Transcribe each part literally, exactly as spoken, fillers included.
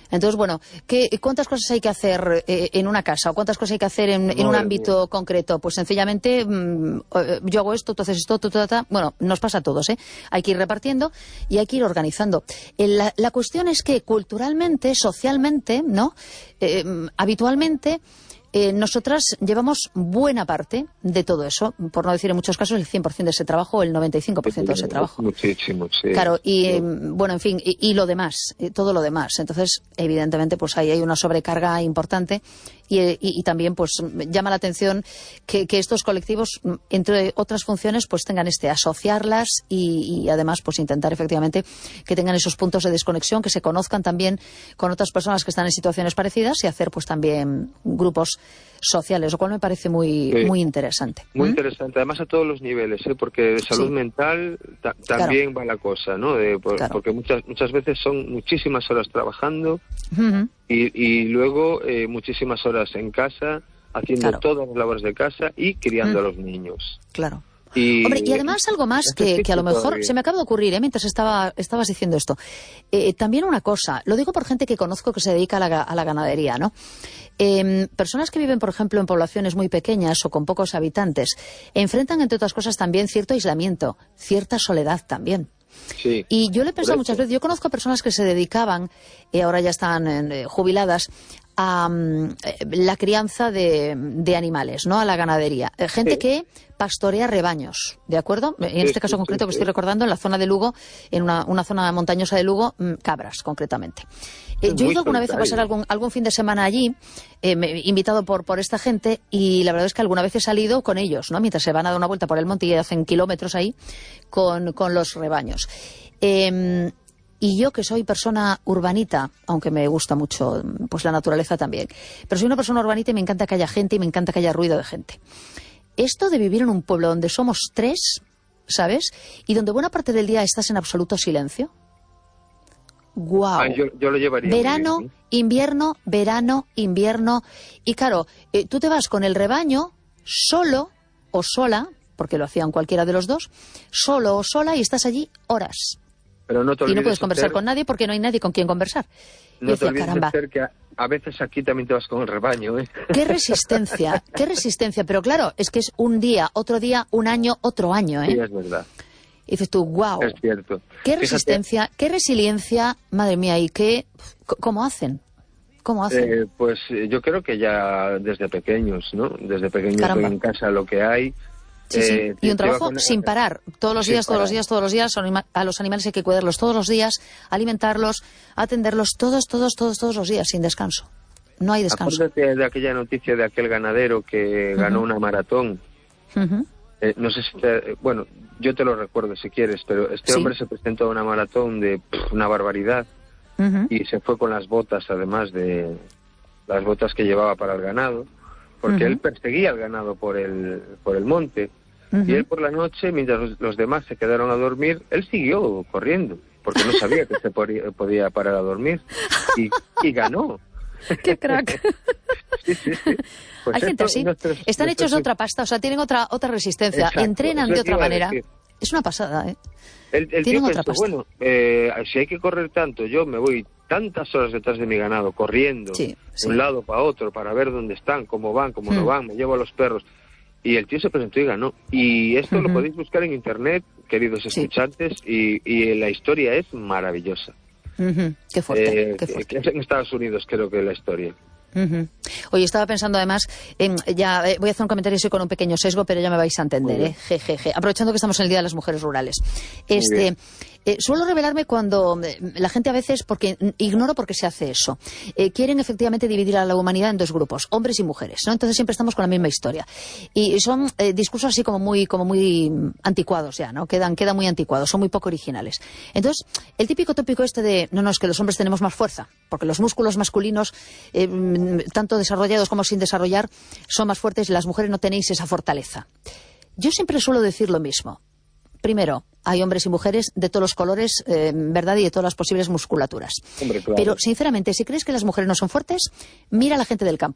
Entonces, bueno, ¿qué, ¿cuántas cosas hay que hacer eh, en una casa? ¿O cuántas cosas hay que hacer en, en un ámbito concreto? Pues sencillamente, mmm, yo hago esto, tú haces esto, tú, tú, tú, tú. Bueno, nos pasa a todos, ¿eh? Hay que ir repartiendo y hay que ir organizando. La, la cuestión es que culturalmente, socialmente, ¿no? Eh, habitualmente... Eh, nosotras llevamos buena parte de todo eso, por no decir en muchos casos el cien por ciento de ese trabajo o el noventa y cinco por ciento de ese trabajo. Muchísimo, sí. Claro, y eh, bueno, en fin, y, y lo demás, eh, todo lo demás. Entonces, evidentemente, pues ahí hay una sobrecarga importante y, y, y también pues llama la atención que, que estos colectivos, entre otras funciones, pues tengan este, asociarlas y, y además pues intentar efectivamente que tengan esos puntos de desconexión, que se conozcan también con otras personas que están en situaciones parecidas y hacer pues también grupos sociales, lo cual me parece muy sí. muy interesante. Muy ¿Mm? interesante, además a todos los niveles, ¿eh? Porque de salud sí. mental ta también claro. va la cosa, ¿no? De, por, claro. Porque muchas muchas veces son muchísimas horas trabajando uh-huh. y, y luego eh, muchísimas horas en casa, haciendo claro. todas las labores de casa y criando uh-huh. a los niños. Claro. Y, Hombre, y además algo más que, que a lo mejor todavía. se me acaba de ocurrir, ¿eh? Mientras estaba, estabas diciendo esto. Eh, también una cosa, lo digo por gente que conozco que se dedica a la, a la ganadería, ¿no? Eh, personas que viven, por ejemplo, en poblaciones muy pequeñas o con pocos habitantes, enfrentan, entre otras cosas, también cierto aislamiento, cierta soledad también. Sí, y yo le he pensado muchas veces, yo conozco a personas que se dedicaban, y ahora ya están eh, jubiladas, a um, la crianza de, de animales, ¿no? A la ganadería. Eh, gente sí. que pastorea rebaños, ¿de acuerdo? En sí, este caso sí, concreto sí, que estoy recordando, en la zona de Lugo, en una, una zona montañosa de Lugo, cabras, concretamente. Eh, yo he ido alguna vez a pasar algún, algún fin de semana allí, eh, me, invitado por, por esta gente, y la verdad es que alguna vez he salido con ellos, ¿no? Mientras se van a dar una vuelta por el monte y hacen kilómetros ahí con, con los rebaños. Eh, Y yo, que soy persona urbanita, aunque me gusta mucho pues la naturaleza también, pero soy una persona urbanita y me encanta que haya gente y me encanta que haya ruido de gente. Esto de vivir en un pueblo donde somos tres, ¿sabes? Y donde buena parte del día estás en absoluto silencio. ¡Guau! Ah, yo, yo lo llevaría verano, bien, ¿sí? invierno, verano, invierno. Y claro, eh, tú te vas con el rebaño solo o sola, porque lo hacían cualquiera de los dos, solo o sola y estás allí horas. Pero no te y no puedes conversar ser... con nadie porque no hay nadie con quien conversar. No decía, te olvides caramba, de ser que a, a veces aquí también te vas con el rebaño, ¿eh? Qué resistencia, qué resistencia. Pero claro, es que es un día, otro día, un año, otro año, ¿eh? Sí, es verdad. Y dices tú, wow. Es cierto. Qué Fíjate, resistencia, qué resiliencia, madre mía, y qué... ¿Cómo hacen? ¿Cómo hacen? Eh, pues yo creo que ya desde pequeños, ¿no? Desde pequeños Caramba. en casa lo que hay... Sí, sí. Eh, y un trabajo con... sin parar, todos los sin días, todos parar. los días, todos los días. A los animales hay que cuidarlos todos los días, alimentarlos, atenderlos todos, todos, todos, todos los días, sin descanso. No hay descanso. Acuérdate de aquella noticia de aquel ganadero que uh-huh. ganó una maratón. Uh-huh. Eh, no sé si te, bueno, yo te lo recuerdo si quieres, pero este sí. hombre se presentó a una maratón de pff, una barbaridad uh-huh. y se fue con las botas, además de las botas que llevaba para el ganado, porque uh-huh. él perseguía al ganado por el por el monte uh-huh. y él por la noche, mientras los, los demás se quedaron a dormir, él siguió corriendo, porque no sabía que se podía, podía parar a dormir y, y ganó. ¡Qué crack! Sí, sí, sí. Pues hay gente así. Nuestros, Están nuestros... hechos de otra pasta, o sea, tienen otra otra resistencia. Exacto, entrenan de otra manera. Es una pasada, ¿eh? El, el tienen tío otra pensó, pasta. bueno, eh, si hay que correr tanto, yo me voy tantas horas detrás de mi ganado, corriendo, sí, de sí. un lado para otro, para ver dónde están, cómo van, cómo hmm. no van, me llevo a los perros. Y el tío se presentó y ganó. Y esto uh-huh. lo podéis buscar en internet, queridos sí. escuchantes, y, y la historia es maravillosa. Uh-huh. Qué fuerte, eh, qué fuerte. Es en Estados Unidos, creo que la historia. Uh-huh. Oye, estaba pensando además, en, ya eh, voy a hacer un comentario así con un pequeño sesgo, pero ya me vais a entender, ¿eh? Jejeje. Aprovechando que estamos en el Día de las Mujeres Rurales. Este, eh, suelo revelarme cuando eh, la gente a veces, porque ignoro por qué se hace eso, eh, quieren efectivamente dividir a la humanidad en dos grupos, hombres y mujeres, ¿no? Entonces siempre estamos con la misma historia. Y son eh, discursos así como muy, como muy anticuados ya, ¿no? Quedan, quedan muy anticuados, son muy poco originales. Entonces, el típico tópico este de, no, no, es que los hombres tenemos más fuerza, porque los músculos masculinos, eh, tanto desarrollados como sin desarrollar, son más fuertes, las mujeres no tenéis esa fortaleza. Yo siempre suelo decir lo mismo. Primero, hay hombres y mujeres de todos los colores, eh, ¿verdad? Y de todas las posibles musculaturas. Hombre, claro. Pero, sinceramente, si crees que las mujeres no son fuertes, mira a la gente del campo.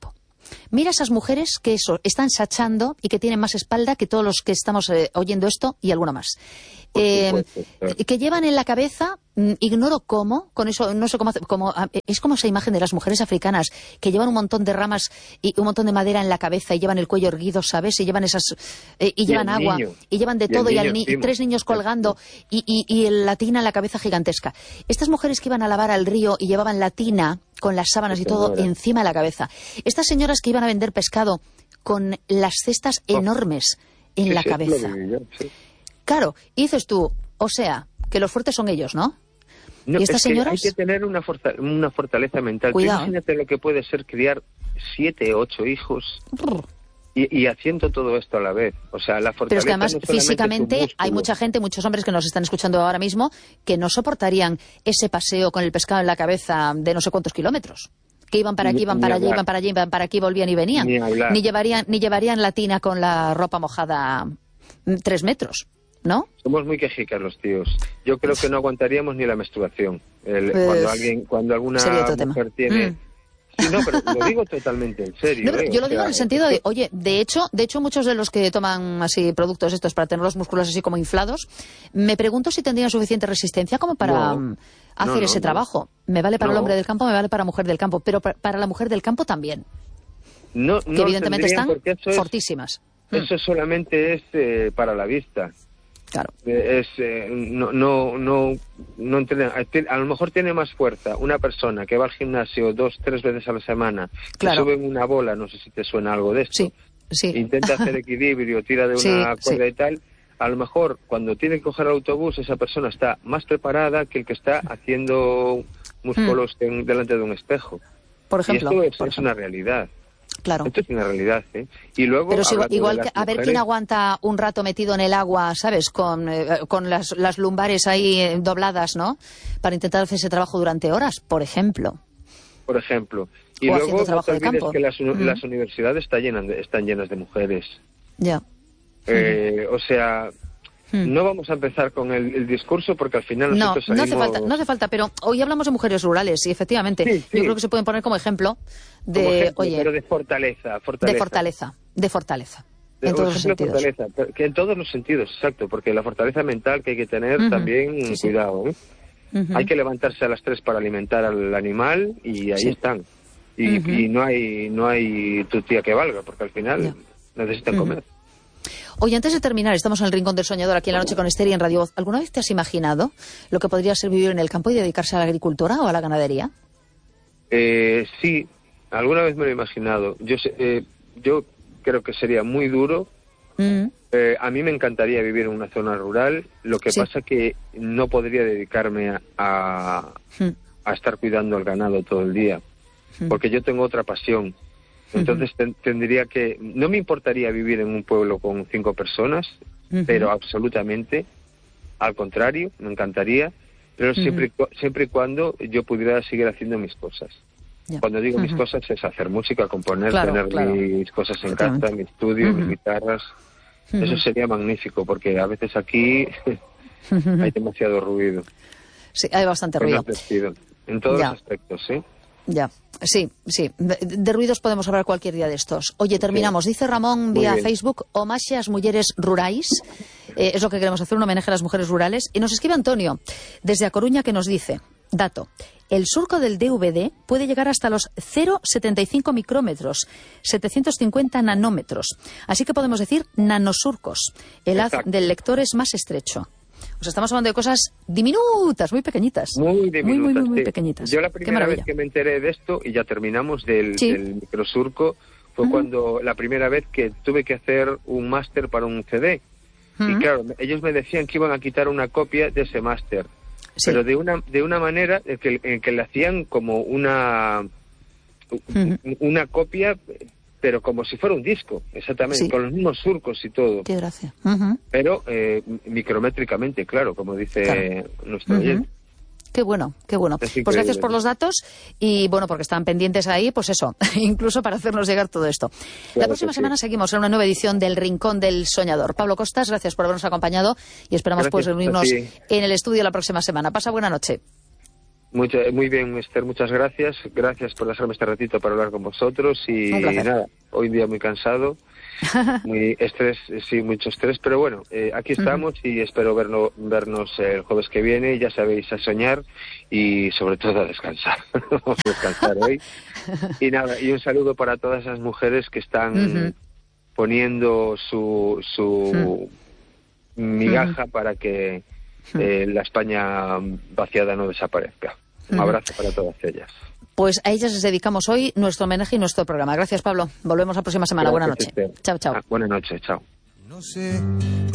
Mira esas mujeres que eso, están sachando y que tienen más espalda que todos los que estamos eh, oyendo esto y alguna más. Eh, que llevan en la cabeza, mm, ignoro cómo, con eso no sé cómo, cómo, es como esa imagen de las mujeres africanas que llevan un montón de ramas y un montón de madera en la cabeza y llevan el cuello erguido, ¿sabes? Y llevan esas eh, y, y llevan agua niño. y llevan de y todo y, al ni y tres niños colgando y, y, y la tina en la cabeza gigantesca. Estas mujeres que iban a lavar al río y llevaban la tina con las sábanas y todo encima de la cabeza. Estas señoras que iban a vender pescado con las cestas oh. enormes en sí, la sí, cabeza. Yo, sí. Claro, y dices tú, o sea, que los fuertes son ellos, ¿no? No, ¿Y estas es que señoras? Hay que tener una, forta, una fortaleza mental. Cuidado. Imagínate lo que puede ser criar siete, ocho hijos y, y haciendo todo esto a la vez. O sea, la fortaleza. Pero es que además, no físicamente, hay mucha gente, muchos hombres que nos están escuchando ahora mismo, que no soportarían ese paseo con el pescado en la cabeza de no sé cuántos kilómetros. Que iban para aquí, iban para allá, iban para allí, iban para aquí, volvían y venían. Ni, ni llevarían, ni llevarían la tina con la ropa mojada tres metros. ¿No? Somos muy quejicas los tíos. Yo creo que no aguantaríamos ni la menstruación. El, pues, cuando alguien, cuando alguna mujer tema. tiene... Mm. Sí, no, pero lo digo totalmente en serio. No, ¿eh? Yo lo o sea, digo en el sentido de, oye, de hecho, de hecho muchos de los que toman así productos estos para tener los músculos así como inflados, me pregunto si tendrían suficiente resistencia como para no, hacer no, no, ese no. trabajo. Me vale para no. el hombre del campo, me vale para la mujer del campo, pero para la mujer del campo también. No, que no evidentemente están es, fortísimas. Eso mm. solamente es eh, para la vista. Claro. Es, eh, no, no, no, no entiende, a lo mejor tiene más fuerza una persona que va al gimnasio dos, tres veces a la semana, claro. que sube en una bola, no sé si te suena algo de esto, sí, sí. intenta hacer equilibrio, tira de una sí, cuerda sí. y tal, a lo mejor cuando tiene que coger el autobús esa persona está más preparada que el que está haciendo músculos mm. en, delante de un espejo. Por ejemplo. Y esto es, por es ejemplo. una realidad. Claro. Esto es una realidad, ¿eh? Y luego, pero si, igual que, a mujeres, ver quién aguanta un rato metido en el agua, ¿sabes? Con, eh, con las, las lumbares ahí eh, dobladas, ¿no? Para intentar hacer ese trabajo durante horas, por ejemplo. Por ejemplo. Y o luego no te de olvides campo. que las, mm. las universidades están llenas de, están llenas de mujeres. Ya. Eh, mm. O sea... No vamos a empezar con el, el discurso porque al final nosotros no, no salimos... hace falta, no hace falta, pero hoy hablamos de mujeres rurales y efectivamente sí, sí. yo creo que se pueden poner como ejemplo de, como ejemplo, oye, pero de fortaleza, fortaleza. de fortaleza, de fortaleza, de, en todos los sentidos. Fortaleza, que en todos los sentidos, exacto, porque la fortaleza mental que hay que tener uh-huh. también, sí, cuidado, ¿eh? Uh-huh. Hay que levantarse a las tres para alimentar al animal y ahí sí. están. Y, uh-huh. y no hay no hay tu tía que valga, porque al final yeah. necesitan uh-huh. comer. Oye, antes de terminar, estamos en el Rincón del Soñador aquí en La Noche con Esther y en Radio Voz. ¿Alguna vez te has imaginado lo que podría ser vivir en el campo y dedicarse a la agricultura o a la ganadería? Eh, sí, alguna vez me lo he imaginado. Yo sé, eh, yo creo que sería muy duro. Mm. Eh, a mí me encantaría vivir en una zona rural. Lo que sí. pasa que no podría dedicarme a, a, mm. a estar cuidando al ganado todo el día, mm. porque yo tengo otra pasión. Entonces ten, tendría que... No me importaría vivir en un pueblo con cinco personas, uh-huh. pero absolutamente, al contrario, me encantaría, pero uh-huh. siempre, siempre y cuando yo pudiera seguir haciendo mis cosas. Yeah. Cuando digo uh-huh. mis cosas es hacer música, componer, claro, tener claro. mis cosas en casa, mi estudio, uh-huh. mis guitarras. Uh-huh. Eso sería magnífico, porque a veces aquí uh-huh. hay demasiado ruido. Sí, hay bastante ruido. En todos yeah. los aspectos, ¿sí? Ya, sí, sí. De, de ruidos podemos hablar cualquier día de estos. Oye, terminamos. Dice Ramón vía Facebook, homaxe ás mulleres rurais. Eh, es lo que queremos hacer, un homenaje a las mujeres rurales. Y nos escribe Antonio, desde A Coruña, que nos dice, dato, el surco del D V D puede llegar hasta los cero coma setenta y cinco micrómetros, setecientos cincuenta nanómetros. Así que podemos decir nanosurcos. El haz Exacto. del lector es más estrecho. O sea, estamos hablando de cosas diminutas, muy pequeñitas. Muy diminutas, Muy, muy, muy, muy sí. pequeñitas. Yo la primera vez que me enteré de esto, y ya terminamos del, sí. del microsurco, fue uh-huh. cuando la primera vez que tuve que hacer un máster para un C D. Uh-huh. Y claro, ellos me decían que iban a quitar una copia de ese máster. Sí. Pero de una de una manera en que, en que le hacían como una, uh-huh. una copia... pero como si fuera un disco, exactamente, sí. con los mismos surcos y todo. Qué gracia. Uh-huh. Pero eh, micrométricamente, claro, como dice claro. nuestro uh-huh. oyente. Qué bueno, qué bueno. Pues gracias por los datos y, bueno, porque están pendientes ahí, pues eso, incluso para hacernos llegar todo esto. Claro la próxima semana sí. seguimos en una nueva edición del Rincón del Soñador. Pablo Costas, gracias por habernos acompañado y esperamos pues reunirnos en el estudio la próxima semana. Pasa buena noche. Mucho, muy bien, Esther, muchas gracias. Gracias por dejarme este ratito para hablar con vosotros. Y nada, hoy día muy cansado, muy estrés, sí, mucho estrés, pero bueno, eh, aquí estamos uh-huh. y espero verlo, vernos el jueves que viene. Ya sabéis, a soñar y sobre todo a descansar. Vamos a descansar hoy. Y nada, y un saludo para todas esas mujeres que están uh-huh. poniendo su, su uh-huh. migaja uh-huh. para que eh, la España vaciada no desaparezca. Un abrazo para todas ellas. Pues a ellas les dedicamos hoy nuestro homenaje y nuestro programa. Gracias, Pablo. Volvemos la próxima semana. Gracias, buena noche. Chao, chao. Ah, buenas noches, chao. No sé